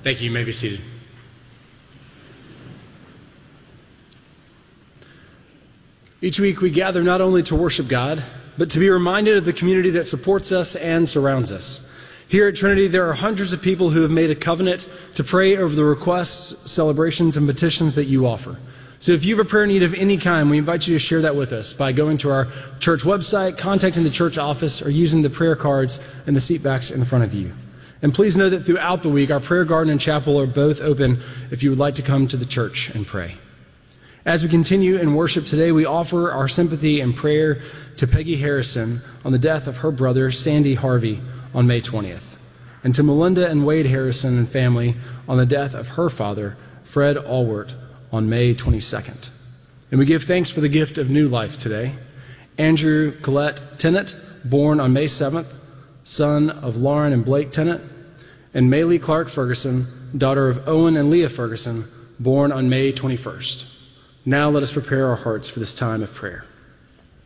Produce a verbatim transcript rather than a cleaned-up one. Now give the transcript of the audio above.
Thank you. You may be seated. Each week we gather not only to worship God, but to be reminded of the community that supports us and surrounds us. Here at Trinity, there are hundreds of people who have made a covenant to pray over the requests, celebrations, and petitions that you offer. So if you have a prayer need of any kind, we invite you to share that with us by going to our church website, contacting the church office, or using the prayer cards and the seat backs in front of you. And please know that throughout the week, our prayer garden and chapel are both open if you would like to come to the church and pray. As we continue in worship today, we offer our sympathy and prayer to Peggy Harrison on the death of her brother, Sandy Harvey, on May twentieth, and to Melinda and Wade Harrison and family on the death of her father, Fred Allwart, on May twenty-second. And we give thanks for the gift of new life today. Andrew Collette Tennant, born on May seventh, son of Lauren and Blake Tennant, and Maylee Clark Ferguson, daughter of Owen and Leah Ferguson, born on May twenty-first. Now let us prepare our hearts for this time of prayer.